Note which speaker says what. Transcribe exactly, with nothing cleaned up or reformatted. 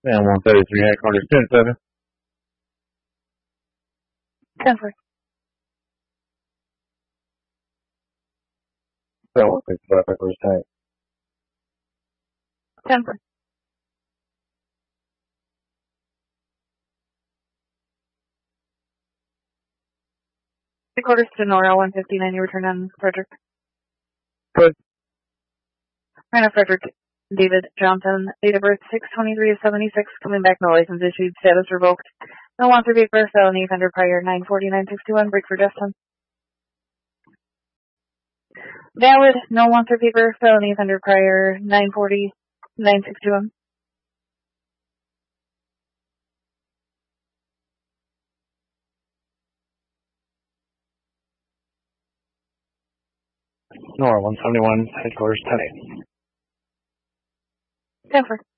Speaker 1: And one thirty-three headquarters, ten seven.
Speaker 2: ten four.
Speaker 1: So one sixty-five headquarters, ten eight.
Speaker 2: ten four. Headquarters to Nora, one fifty-nine, you return on Frederick.
Speaker 1: Good.
Speaker 2: Rhino Frederick David Johnson, date of birth six twenty-three of seventy-six, coming back, no license issued, status revoked. No want for paper, felony offender prior, nine forty-nine sixty-one, break for Justin. Valid, no want for paper, felony offender prior, nine forty-nine sixty-one.
Speaker 1: Nora, one seventy-one headquarters, ten eight.
Speaker 2: ten four.